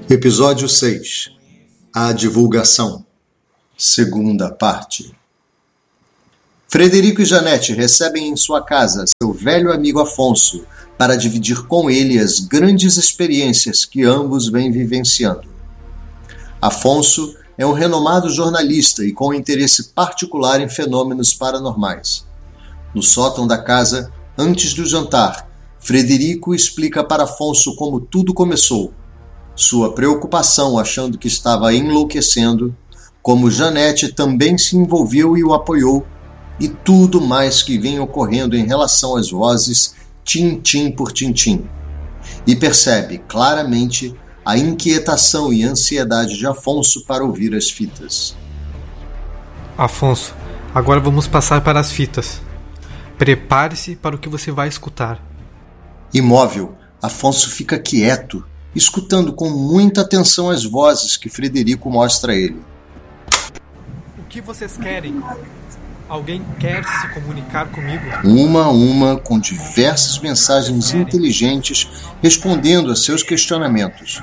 Episódio 6. A divulgação. Segunda parte. Frederico e Janete recebem em sua casa seu velho amigo Afonso para dividir com ele as grandes experiências que ambos vêm vivenciando. Afonso é um renomado jornalista e com interesse particular em fenômenos paranormais. No sótão da casa, antes do jantar, Frederico explica para Afonso como tudo começou, sua preocupação achando que estava enlouquecendo, como Janete também se envolveu e o apoiou, e tudo mais que vem ocorrendo em relação às vozes tintim por tintim. E percebe claramente a inquietação e ansiedade de Afonso para ouvir as fitas. Afonso, agora vamos passar para as fitas. Prepare-se para o que você vai escutar. Imóvel, Afonso fica quieto, escutando com muita atenção as vozes que Frederico mostra a ele. O que vocês querem? Alguém quer se comunicar comigo? Uma a uma, com diversas mensagens inteligentes, respondendo a seus questionamentos.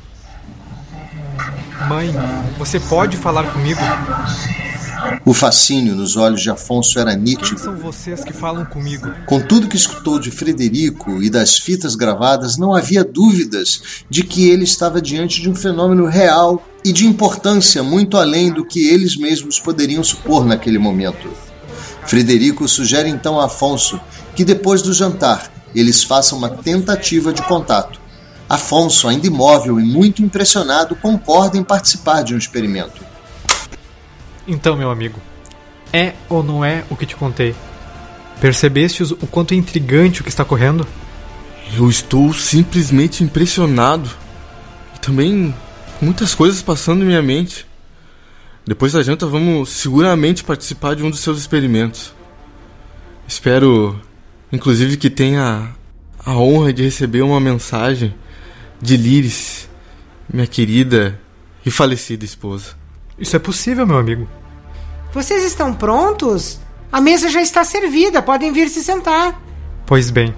Mãe, você pode falar comigo? O fascínio nos olhos de Afonso era nítido. Quem são vocês que falam comigo? Com tudo que escutou de Frederico e das fitas gravadas, não havia dúvidas de que ele estava diante de um fenômeno real e de importância muito além do que eles mesmos poderiam supor naquele momento. Frederico sugere então a Afonso que depois do jantar eles façam uma tentativa de contato. Afonso, ainda imóvel e muito impressionado, concorda em participar de um experimento. Então, meu amigo, é ou não é o que te contei? Percebestes o quanto é intrigante o que está ocorrendo? Eu estou simplesmente impressionado. E também muitas coisas passando em minha mente. Depois da janta vamos seguramente participar de um dos seus experimentos. Espero, inclusive, que tenha a honra de receber uma mensagem de Líris, minha querida e falecida esposa. Isso é possível, meu amigo. Vocês estão prontos? A mesa já está servida, podem vir se sentar. Pois bem.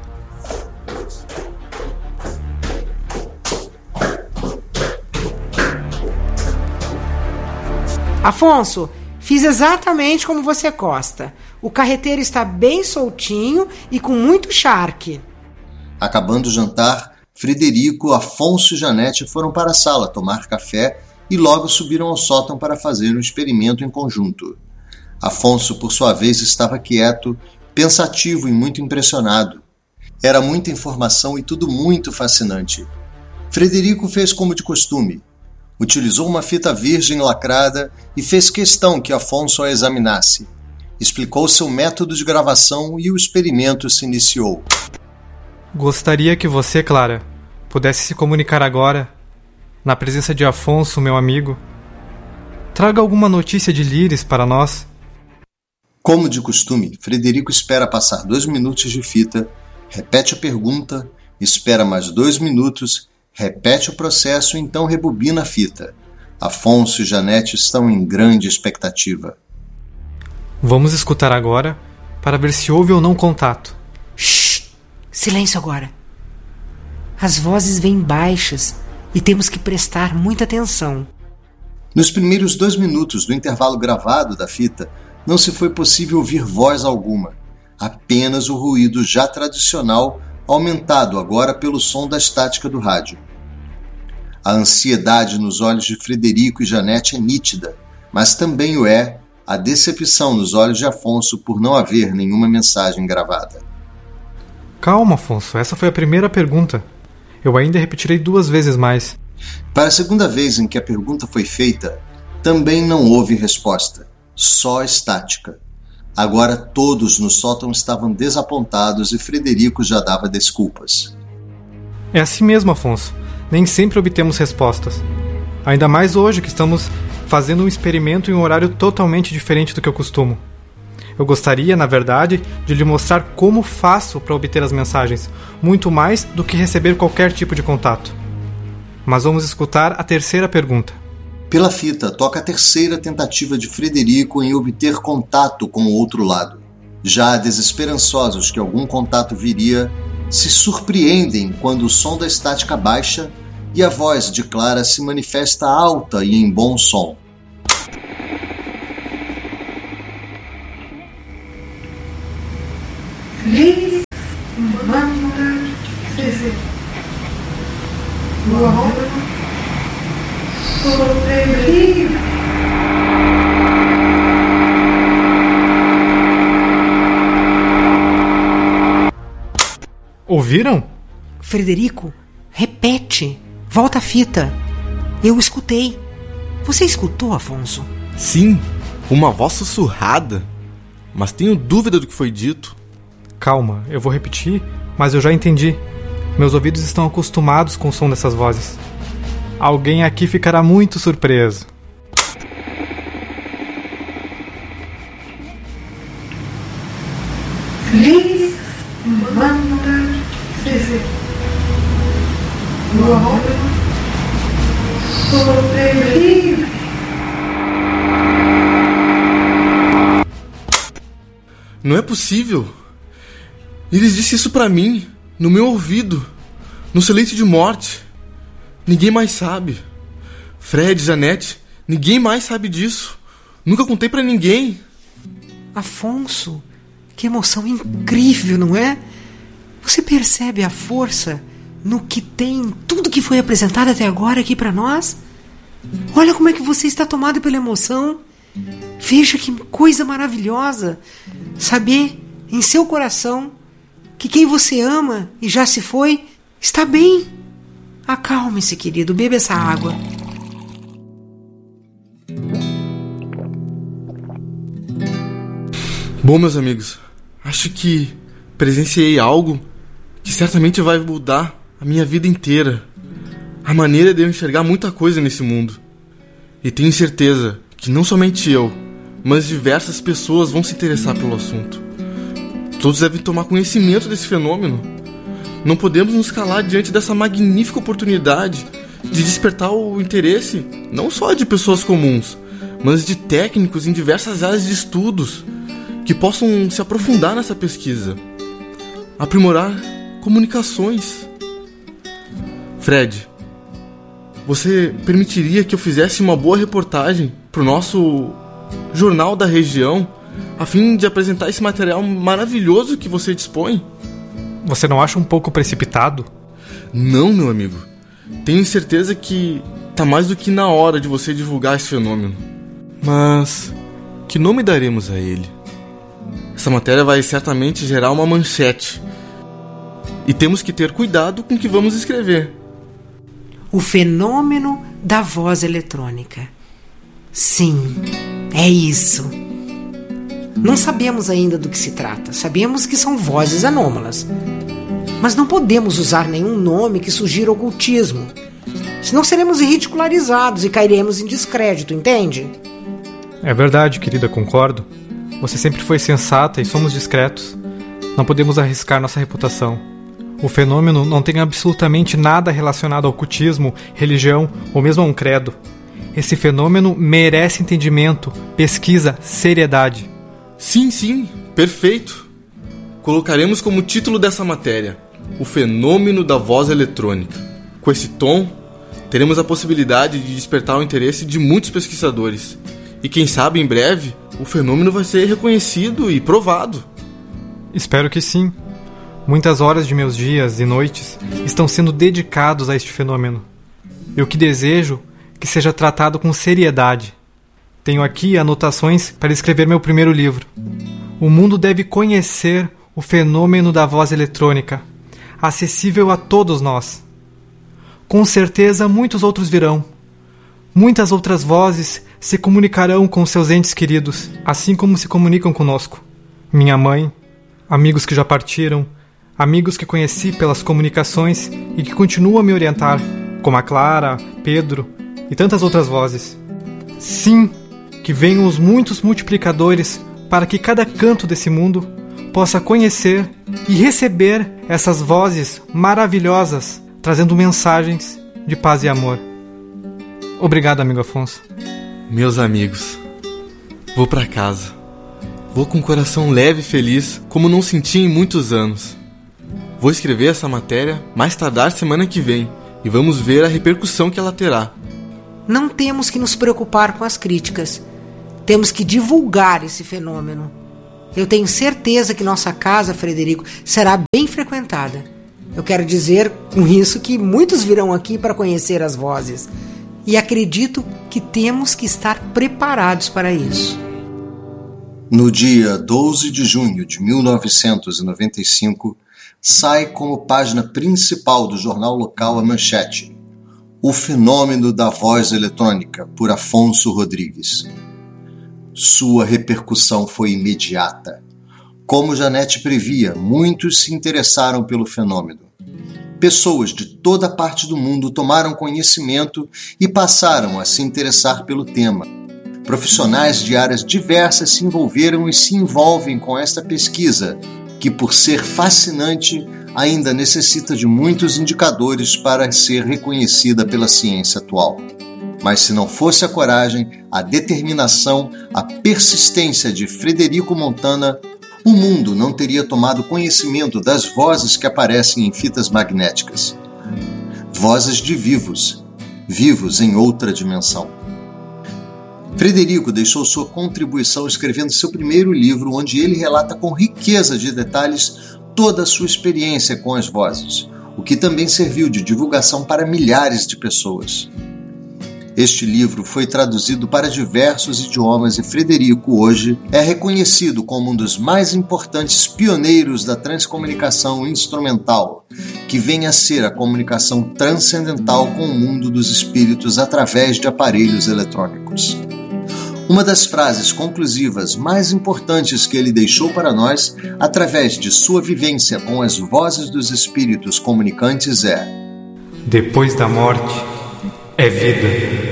Afonso, fiz exatamente como você gosta. O carreteiro está bem soltinho e com muito charque. Acabando o jantar, Frederico, Afonso e Janete foram para a sala tomar café e logo subiram ao sótão para fazer um experimento em conjunto. Afonso, por sua vez, estava quieto, pensativo e muito impressionado. Era muita informação e tudo muito fascinante. Frederico fez como de costume. Utilizou uma fita virgem lacrada e fez questão que Afonso a examinasse. Explicou seu método de gravação e o experimento se iniciou. Gostaria que você, Clara, pudesse se comunicar agora, na presença de Afonso, meu amigo. Traga alguma notícia de Líris para nós. Como de costume, Frederico espera passar 2 minutos de fita, repete a pergunta, espera mais 2 minutos, repete o processo e então rebobina a fita. Afonso e Janete estão em grande expectativa. Vamos escutar agora para ver se houve ou não contato. Shhh! Silêncio agora. As vozes vêm baixas e temos que prestar muita atenção. Nos primeiros 2 minutos do intervalo gravado da fita, não se foi possível ouvir voz alguma, apenas o ruído já tradicional, aumentado agora pelo som da estática do rádio. A ansiedade nos olhos de Frederico e Janete é nítida, mas também o é a decepção nos olhos de Afonso por não haver nenhuma mensagem gravada. Calma, Afonso, essa foi a primeira pergunta. Eu ainda repetirei 2 vezes mais. Para a segunda vez em que a pergunta foi feita, também não houve resposta, só estática. Agora todos no sótão estavam desapontados e Frederico já dava desculpas. É assim mesmo, Afonso. Nem sempre obtemos respostas. Ainda mais hoje que estamos fazendo um experimento em um horário totalmente diferente do que eu costumo. Eu gostaria, na verdade, de lhe mostrar como faço para obter as mensagens, muito mais do que receber qualquer tipo de contato. Mas vamos escutar a terceira pergunta. Pela fita, toca a terceira tentativa de Frederico em obter contato com o outro lado. Já desesperançosos que algum contato viria, se surpreendem quando o som da estática baixa e a voz de Clara se manifesta alta e em bom som. Ouviram? Frederico, repete. Volta a fita. Eu escutei. Você escutou, Afonso? Sim, uma voz sussurrada. Mas tenho dúvida do que foi dito. Calma, eu vou repetir, mas eu já entendi. Meus ouvidos estão acostumados com o som dessas vozes. Alguém aqui ficará muito surpreso. Não é possível. Eles disse isso pra mim, no meu ouvido, no seu leito de morte. Ninguém mais sabe. Fred, Janete, ninguém mais sabe disso. Nunca contei pra ninguém. Afonso, que emoção incrível, não é? Você percebe a força no que tem tudo que foi apresentado até agora aqui pra nós? Olha como é que você está tomado pela emoção. Veja que coisa maravilhosa saber em seu coração que quem você ama e já se foi está bem. Acalme-se, querido, beba essa água. Bom, meus amigos, acho que presenciei algo que certamente vai mudar a minha vida inteira. A maneira de eu enxergar muita coisa nesse mundo. E tenho certeza que não somente eu, mas diversas pessoas vão se interessar pelo assunto. Todos devem tomar conhecimento desse fenômeno. Não podemos nos calar diante dessa magnífica oportunidade de despertar o interesse não só de pessoas comuns, mas de técnicos em diversas áreas de estudos que possam se aprofundar nessa pesquisa, aprimorar comunicações. Fred, você permitiria que eu fizesse uma boa reportagem para o nosso jornal da região, a fim de apresentar esse material maravilhoso que você dispõe? Você não acha um pouco precipitado? Não, meu amigo. Tenho certeza que tá mais do que na hora de você divulgar esse fenômeno. Mas que nome daremos a ele? Essa matéria vai certamente gerar uma manchete. E temos que ter cuidado com o que vamos escrever. O fenômeno da voz eletrônica. Sim, é isso. Não sabemos ainda do que se trata. Sabemos que são vozes anômalas. Mas não podemos usar nenhum nome que sugira ocultismo. Senão seremos ridicularizados e cairemos em descrédito, entende? É verdade, querida, concordo. Você sempre foi sensata e somos discretos. Não podemos arriscar nossa reputação. O fenômeno não tem absolutamente nada relacionado ao ocultismo, religião ou mesmo a um credo. Esse fenômeno merece entendimento, pesquisa, seriedade. Sim, perfeito. Colocaremos como título dessa matéria o fenômeno da voz eletrônica. Com esse tom, teremos a possibilidade de despertar o interesse de muitos pesquisadores. E quem sabe, em breve, o fenômeno vai ser reconhecido e provado. Espero que sim. Muitas horas de meus dias e noites estão sendo dedicados a este fenômeno. Eu que desejo que seja tratado com seriedade. Tenho aqui anotações para escrever meu primeiro livro. O mundo deve conhecer o fenômeno da voz eletrônica, acessível a todos nós. Com certeza muitos outros virão. Muitas outras vozes se comunicarão com seus entes queridos, assim como se comunicam conosco. Minha mãe, amigos que já partiram, amigos que conheci pelas comunicações e que continuam a me orientar, como a Clara, Pedro e tantas outras vozes. Sim, que venham os muitos multiplicadores para que cada canto desse mundo possa conhecer e receber essas vozes maravilhosas, trazendo mensagens de paz e amor. Obrigado, amigo Afonso. Meus amigos, vou pra casa. Vou com o coração leve e feliz, como não senti em muitos anos. Vou escrever essa matéria mais tardar semana que vem e vamos ver a repercussão que ela terá. Não temos que nos preocupar com as críticas. Temos que divulgar esse fenômeno. Eu tenho certeza que nossa casa, Frederico, será bem frequentada. Eu quero dizer com isso que muitos virão aqui para conhecer as vozes. E acredito que temos que estar preparados para isso. No dia 12 de junho de 1995, sai como página principal do jornal local a manchete: O Fenômeno da Voz Eletrônica, por Afonso Rodrigues. Sua repercussão foi imediata. Como Janete previa, muitos se interessaram pelo fenômeno. Pessoas de toda parte do mundo tomaram conhecimento e passaram a se interessar pelo tema. Profissionais de áreas diversas se envolveram e se envolvem com esta pesquisa, que, por ser fascinante, ainda necessita de muitos indicadores para ser reconhecida pela ciência atual. Mas se não fosse a coragem, a determinação, a persistência de Frederico Montana, o mundo não teria tomado conhecimento das vozes que aparecem em fitas magnéticas. Vozes de vivos, vivos em outra dimensão. Frederico deixou sua contribuição escrevendo seu primeiro livro, onde ele relata com riqueza de detalhes toda a sua experiência com as vozes, o que também serviu de divulgação para milhares de pessoas. Este livro foi traduzido para diversos idiomas e Frederico, hoje, é reconhecido como um dos mais importantes pioneiros da transcomunicação instrumental, que vem a ser a comunicação transcendental com o mundo dos espíritos através de aparelhos eletrônicos. Uma das frases conclusivas mais importantes que ele deixou para nós, através de sua vivência com as vozes dos espíritos comunicantes, é: depois da morte é vida.